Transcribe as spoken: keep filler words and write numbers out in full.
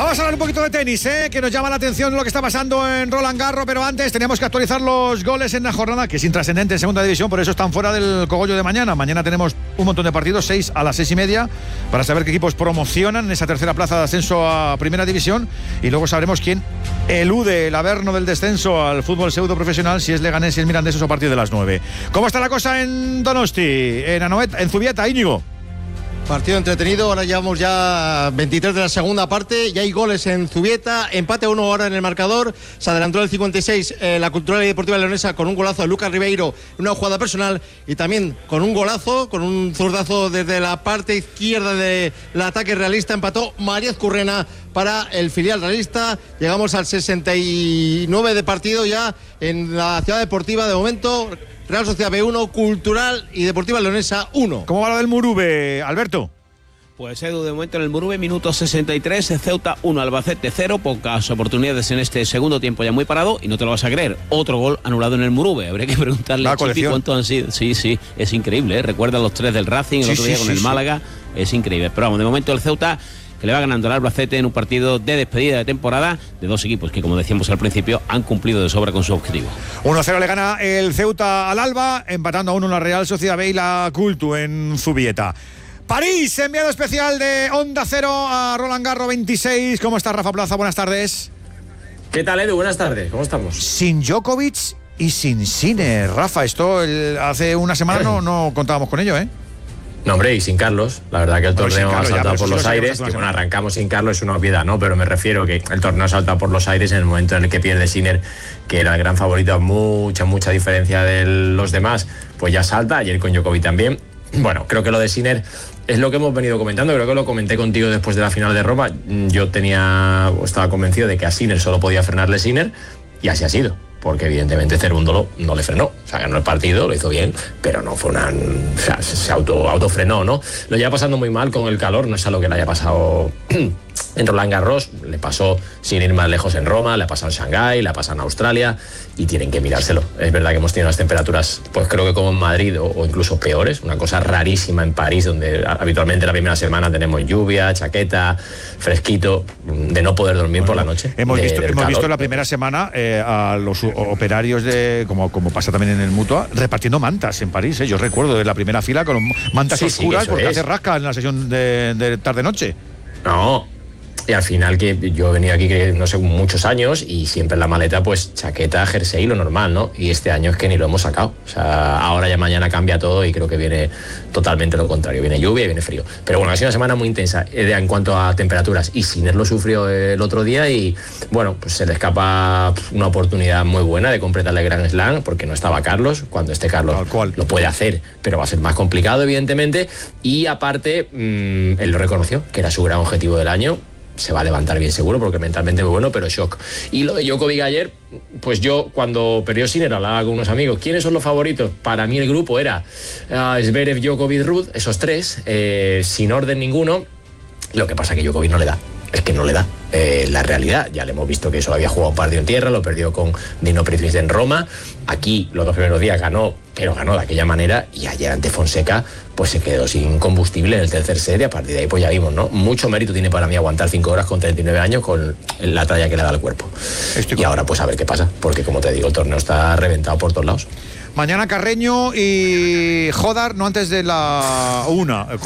Vamos a hablar un poquito de tenis, ¿eh? Que nos llama la atención lo que está pasando en Roland Garros, pero antes tenemos que actualizar los goles en la jornada, que es intrascendente en segunda división, por eso están fuera del cogollo de mañana. Mañana tenemos un montón de partidos, seis a las seis y media, para saber qué equipos promocionan en esa tercera plaza de ascenso a primera división, y luego sabremos quién elude el averno del descenso al fútbol pseudo profesional, si es Leganés, si es Mirandés, o a partir de las nueve. ¿Cómo está la cosa en Donosti, en Anoeta, en Zubieta, Íñigo? Partido entretenido, ahora llevamos ya veintitrés de la segunda parte, ya hay goles en Zubieta, empate a uno ahora en el marcador, se adelantó el cincuenta y seis eh, la Cultural y Deportiva Leonesa con un golazo de Lucas Ribeiro, una jugada personal, y también con un golazo, con un zurdazo desde la parte izquierda del ataque realista, empató María Currena para el filial realista. Llegamos al sesenta y nueve de partido ya en la Ciudad Deportiva. De momento Real Sociedad B uno, Cultural y Deportiva Leonesa uno. ¿Cómo va lo del Murube, Alberto? Pues Edu, de momento en el Murube, minuto sesenta y tres, Ceuta uno, Albacete cero, pocas oportunidades en este segundo tiempo ya muy parado, y no te lo vas a creer, otro gol anulado en el Murube. Habría que preguntarle a Chipi cuántos han sido. Sí, sí, es increíble, ¿eh? Recuerda los tres del Racing el sí, otro día sí, con sí, el Málaga, sí. Es increíble. Pero vamos, de momento el Ceuta, que le va ganando al Albacete en un partido de despedida de temporada de dos equipos que, como decíamos al principio, han cumplido de sobra con su objetivo. uno cero le gana el Ceuta al Alba, empatando a uno la Real Sociedad B y la Cultu en Zubieta. París, enviado especial de Onda Cero a Roland Garros veintiséis. ¿Cómo está Rafa Plaza? Buenas tardes. ¿Qué tal, Edu? Buenas tardes, ¿cómo estamos? Sin Djokovic y sin Sinner. Rafa, esto el, hace una semana no, no contábamos con ello, ¿eh? No, hombre, y sin Carlos. La verdad que el bueno, torneo Carlos, ha saltado ya, por los sí aires. Que bueno, arrancamos sin Carlos, es una obviedad, ¿no? Pero me refiero que el torneo ha saltado por los aires en el momento en el que pierde Sinner, que era el gran favorito a mucha, mucha diferencia de los demás. Pues ya salta, ayer con Djokovic también. Bueno, creo que lo de Sinner es lo que hemos venido comentando, creo que lo comenté contigo después de la final de Roma. Yo tenía, estaba convencido de que a Sinner solo podía frenarle Sinner, y así ha sido, porque evidentemente Cerúndolo no le frenó, o sea, ganó el partido, lo hizo bien, pero no fue una, o sea, se auto, autofrenó, ¿no? Lo lleva pasando muy mal con el calor, no es algo que le haya pasado en Roland Garros, le pasó sin ir más lejos en Roma, le ha pasado en Shanghái, le ha pasado en Australia, y tienen que mirárselo. Es verdad que hemos tenido unas temperaturas, pues creo que como en Madrid, o, o incluso peores, una cosa rarísima en París, donde habitualmente la primera semana tenemos lluvia, chaqueta, fresquito, de no poder dormir bueno, por la noche. Hemos, de, visto, hemos calor. visto la primera semana eh, a los operarios, de como, como pasa también en el Mutua, repartiendo mantas en París, ¿eh? Yo recuerdo de la primera fila con mantas sí, oscuras sí, porque es. hace rasca en la sesión de, de tarde-noche. No. Y al final, que yo he venido aquí, que no sé, muchos años, y siempre en la maleta, pues chaqueta, jersey, lo normal, ¿no? Y este año es que ni lo hemos sacado. O sea, ahora ya mañana cambia todo y creo que viene totalmente lo contrario. Viene lluvia y viene frío. Pero bueno, ha sido una semana muy intensa en cuanto a temperaturas. Y Sinner lo sufrió el otro día y, bueno, pues se le escapa una oportunidad muy buena de completar el Grand Slam, porque no estaba Carlos. Cuando esté Carlos lo puede hacer, pero va a ser más complicado, evidentemente. Y aparte, mmm, él lo reconoció, que era su gran objetivo del año. Se va a levantar bien seguro porque mentalmente muy bueno, pero shock. Y lo de Djokovic ayer, pues yo cuando perdió Sinner hablaba con unos amigos. ¿Quiénes son los favoritos? Para mí el grupo era uh, Zverev, Djokovic, Ruud, esos tres, eh, sin orden ninguno. Lo que pasa es que Djokovic no le da. Es que no le da. Eh, la realidad, ya le hemos visto que solo había jugado un partido en tierra, lo perdió con Dino Pritis en Roma. Aquí los dos primeros días ganó, pero ganó de aquella manera, y ayer ante Fonseca pues se quedó sin combustible en el tercer set, y a partir de ahí pues ya vimos, ¿no? Mucho mérito tiene para mí aguantar cinco horas con treinta y nueve años con la talla que le da al cuerpo. Estoy y ahora pues a ver qué pasa, porque como te digo, el torneo está reventado por todos lados. Mañana Carreño y Jodar, no antes de la una.